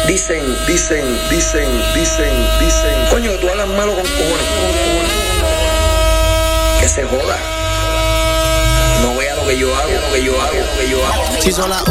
Dicen. Coño, que tú hablas malo con cojones. Que se joda. No vea lo que yo hago. Si son las